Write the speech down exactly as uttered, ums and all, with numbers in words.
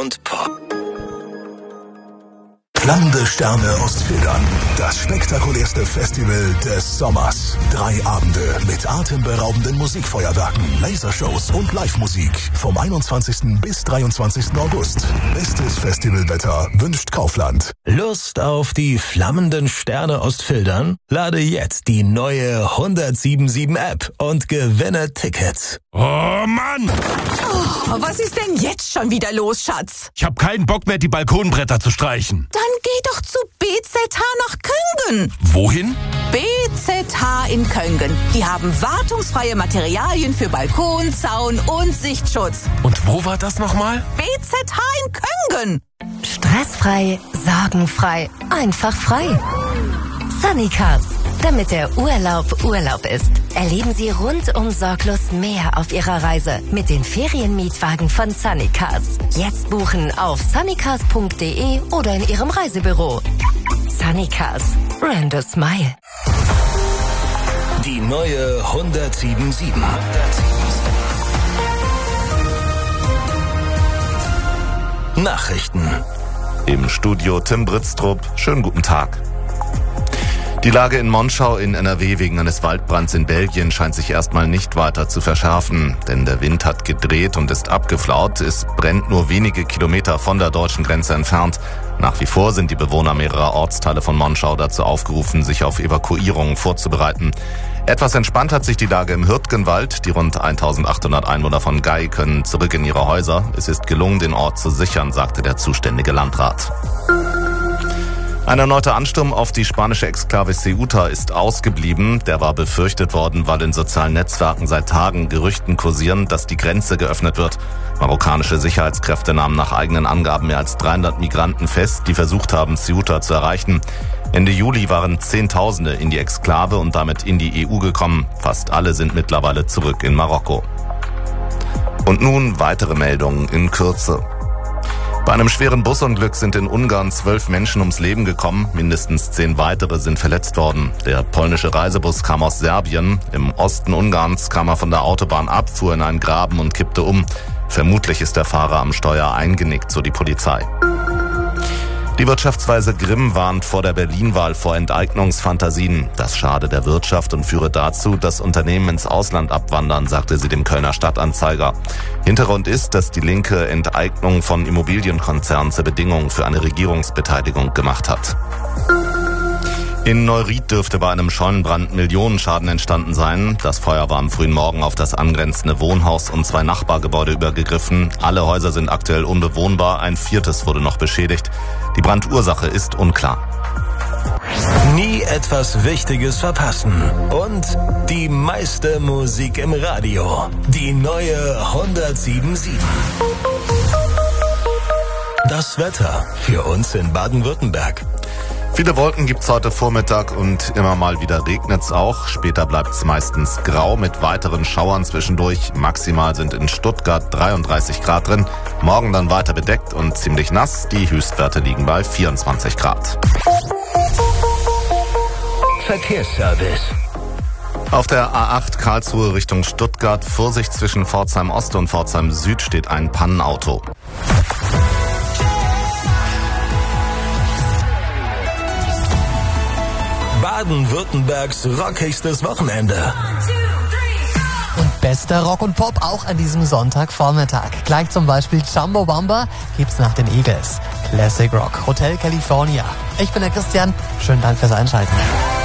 und Pop. Flammende Sterne Ostfildern. Das spektakulärste Festival des Sommers. Drei Abende mit atemberaubenden Musikfeuerwerken, Lasershows und Live-Musik. Vom einundzwanzigsten bis dreiundzwanzigsten August. Bestes Festivalwetter wünscht Kaufland. Lust auf die flammenden Sterne Ostfildern? Lade jetzt die neue hundertsiebundsiebzig App und gewinne Tickets. Oh Mann! Oh, was ist denn jetzt schon wieder los, Schatz? Ich hab keinen Bock mehr, die Balkonbretter zu streichen. Dann geh doch zu B Z H nach Köngen. Wohin? B Z H in Köngen. Die haben wartungsfreie Materialien für Balkon, Zaun und Sichtschutz. Und wo war das nochmal? B Z H in Köngen. Stressfrei, sorgenfrei, einfach frei. Sunnycars, damit der Urlaub Urlaub ist. Erleben Sie rundum sorglos mehr auf Ihrer Reise mit den Ferienmietwagen von Sunnycars. Jetzt buchen auf sunnycars punkt de oder in Ihrem Reisebüro. Sunnycars, brand a smile. Die neue hundertsiebundsiebzig. Nachrichten. Im Studio Tim Britztrup. Schönen guten Tag. Die Lage in Monschau in N R W wegen eines Waldbrands in Belgien scheint sich erstmal nicht weiter zu verschärfen. Denn der Wind hat gedreht und ist abgeflaut. Es brennt nur wenige Kilometer von der deutschen Grenze entfernt. Nach wie vor sind die Bewohner mehrerer Ortsteile von Monschau dazu aufgerufen, sich auf Evakuierungen vorzubereiten. Etwas entspannt hat sich die Lage im Hürtgenwald. Die rund eintausendachthundert Einwohner von Gei können zurück in ihre Häuser. Es ist gelungen, den Ort zu sichern, sagte der zuständige Landrat. Ein erneuter Ansturm auf die spanische Exklave Ceuta ist ausgeblieben. Der war befürchtet worden, weil in sozialen Netzwerken seit Tagen Gerüchten kursieren, dass die Grenze geöffnet wird. Marokkanische Sicherheitskräfte nahmen nach eigenen Angaben mehr als dreihundert Migranten fest, die versucht haben, Ceuta zu erreichen. Ende Juli waren Zehntausende in die Exklave und damit in die E U gekommen. Fast alle sind mittlerweile zurück in Marokko. Und nun weitere Meldungen in Kürze. Bei einem schweren Busunglück sind in Ungarn zwölf Menschen ums Leben gekommen. Mindestens zehn weitere sind verletzt worden. Der polnische Reisebus kam aus Serbien. Im Osten Ungarns kam er von der Autobahn ab, fuhr in einen Graben und kippte um. Vermutlich ist der Fahrer am Steuer eingenickt, so die Polizei. Die Wirtschaftsweise Grimm warnt vor der Berlin-Wahl vor Enteignungsfantasien. Das schade der Wirtschaft und führe dazu, dass Unternehmen ins Ausland abwandern, sagte sie dem Kölner Stadtanzeiger. Hintergrund ist, dass die Linke Enteignung von Immobilienkonzernen zur Bedingung für eine Regierungsbeteiligung gemacht hat. In Neuried dürfte bei einem Scheunenbrand Millionenschaden entstanden sein. Das Feuer war am frühen Morgen auf das angrenzende Wohnhaus und zwei Nachbargebäude übergegriffen. Alle Häuser sind aktuell unbewohnbar, ein viertes wurde noch beschädigt. Die Brandursache ist unklar. Nie etwas Wichtiges verpassen. Und die meiste Musik im Radio. Die neue hundertsiebundsiebzig. Das Wetter für uns in Baden-Württemberg. Viele Wolken gibt's heute Vormittag und immer mal wieder regnet's auch. Später bleibt's meistens grau mit weiteren Schauern zwischendurch. Maximal sind in Stuttgart dreiunddreißig Grad drin. Morgen dann weiter bedeckt und ziemlich nass. Die Höchstwerte liegen bei vierundzwanzig Grad. Verkehrsservice. Auf der A acht Karlsruhe Richtung Stuttgart, Vorsicht zwischen Pforzheim Ost und Pforzheim Süd steht ein Pannenauto. Baden-Württembergs rockigstes Wochenende. Und bester Rock und Pop auch an diesem Sonntagvormittag. Gleich zum Beispiel Jumbo Bumba gibt's nach den Eagles. Classic Rock, Hotel California. Ich bin der Christian. Schönen Dank fürs Einschalten.